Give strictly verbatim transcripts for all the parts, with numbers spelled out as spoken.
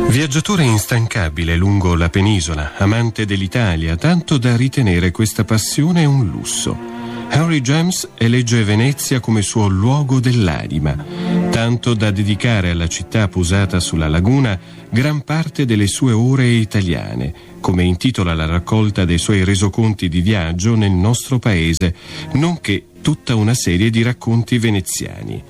Viaggiatore instancabile lungo la penisola, amante dell'Italia, tanto da ritenere questa passione un lusso. Henry James elegge Venezia come suo luogo dell'anima, tanto da dedicare alla città posata sulla laguna gran parte delle sue ore italiane, come intitola la raccolta dei suoi resoconti di viaggio nel nostro paese, nonché tutta una serie di racconti veneziani.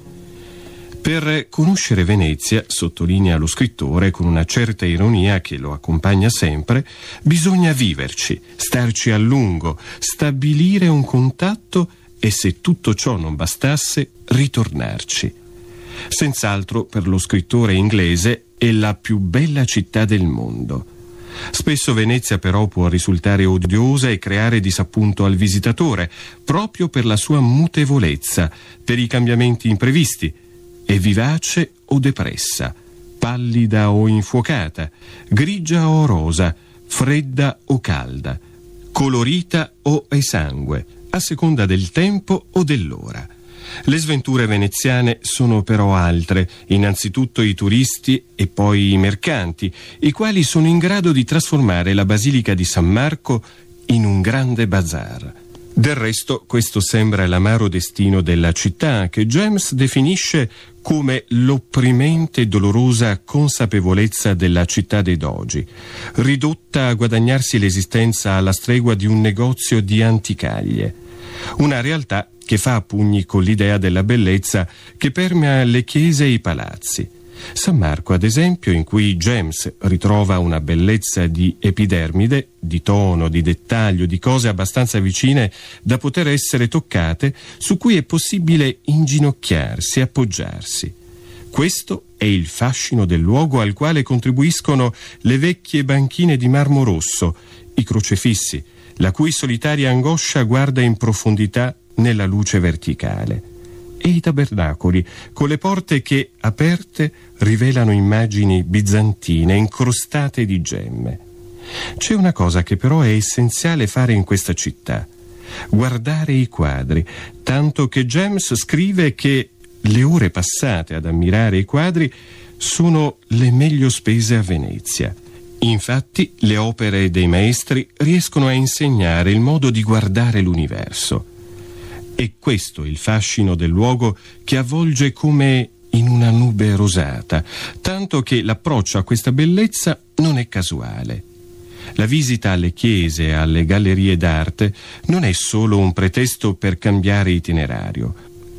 Per conoscere Venezia, sottolinea lo scrittore con una certa ironia che lo accompagna sempre, bisogna viverci, starci a lungo, stabilire un contatto e, se tutto ciò non bastasse, ritornarci. Senz'altro per lo scrittore inglese è la più bella città del mondo. Spesso Venezia però può risultare odiosa e creare disappunto al visitatore, proprio per la sua mutevolezza, per i cambiamenti imprevisti. È vivace o depressa, pallida o infuocata, grigia o rosa, fredda o calda, colorita o esangue, a seconda del tempo o dell'ora. Le sventure veneziane sono però altre, innanzitutto i turisti e poi i mercanti, i quali sono in grado di trasformare la Basilica di San Marco in un grande bazar. Del resto, questo sembra l'amaro destino della città, che James definisce come l'opprimente e dolorosa consapevolezza della città dei dogi, ridotta a guadagnarsi l'esistenza alla stregua di un negozio di anticaglie. Una realtà che fa a pugni con l'idea della bellezza che permea le chiese e i palazzi. San Marco, ad esempio, in cui James ritrova una bellezza di epidermide, di tono, di dettaglio, di cose abbastanza vicine da poter essere toccate, su cui è possibile inginocchiarsi, appoggiarsi. Questo è il fascino del luogo al quale contribuiscono le vecchie banchine di marmo rosso, i crocefissi, la cui solitaria angoscia guarda in profondità nella luce verticale, e i tabernacoli, con le porte che, aperte, rivelano immagini bizantine incrostate di gemme. C'è una cosa che però è essenziale fare in questa città: guardare i quadri, tanto che James scrive che le ore passate ad ammirare i quadri sono le meglio spese a Venezia. Infatti, le opere dei maestri riescono a insegnare il modo di guardare l'universo. E questo è il fascino del luogo che avvolge come in una nube rosata, tanto che l'approccio a questa bellezza non è casuale. La visita alle chiese e alle gallerie d'arte non è solo un pretesto per cambiare itinerario,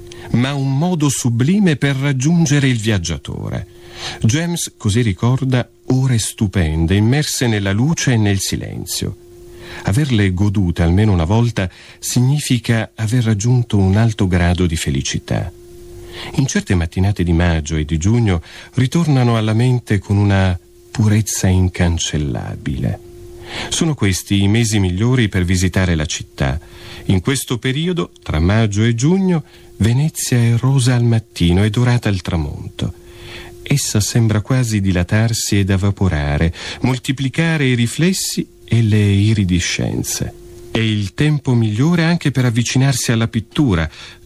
ma un modo sublime per raggiungere il viaggiatore. James così ricorda ore stupende, immerse nella luce e nel silenzio. Averle godute almeno una volta significa aver raggiunto un alto grado di felicità. In certe mattinate di maggio e di giugno ritornano alla mente con una purezza incancellabile. Sono questi i mesi migliori per visitare la città. In questo periodo, tra maggio e giugno, Venezia è rosa al mattino e dorata al tramonto. Essa sembra quasi dilatarsi ed evaporare, moltiplicare i riflessi e le iridescenze. È il tempo migliore anche per avvicinarsi alla pittura,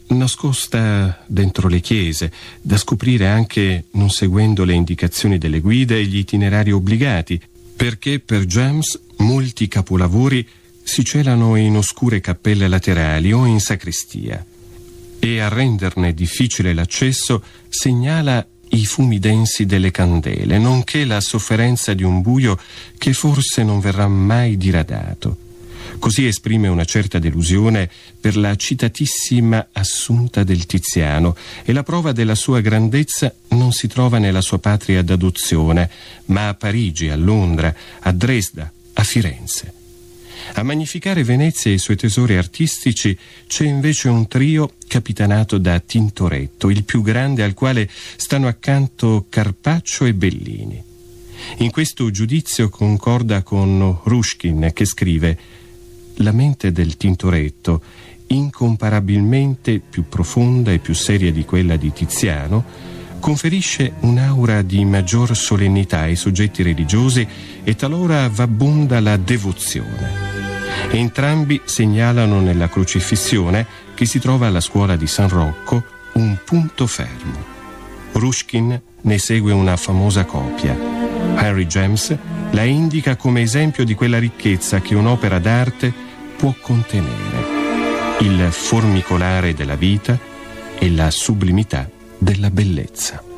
nascosta dentro le chiese, da scoprire anche non seguendo le indicazioni delle guide e gli itinerari obbligati, perché per James molti capolavori si celano in oscure cappelle laterali o in sacrestia, e a renderne difficile l'accesso segnala i fumi densi delle candele, nonché la sofferenza di un buio che forse non verrà mai diradato. Così esprime una certa delusione per la citatissima Assunta del Tiziano, e la prova della sua grandezza non si trova nella sua patria d'adozione, ma a Parigi, a Londra, a Dresda, a Firenze. A magnificare Venezia e i suoi tesori artistici c'è invece un trio capitanato da Tintoretto, il più grande, al quale stanno accanto Carpaccio e Bellini. In questo giudizio concorda con Ruskin, che scrive: la mente del Tintoretto, incomparabilmente più profonda e più seria di quella di Tiziano, conferisce un'aura di maggior solennità ai soggetti religiosi e talora v'abbonda la devozione. Entrambi segnalano nella crocifissione, che si trova alla scuola di San Rocco, un punto fermo. Ruskin ne segue una famosa copia: Henry James la indica come esempio di quella ricchezza che un'opera d'arte può contenere, il formicolare della vita e la sublimità della bellezza.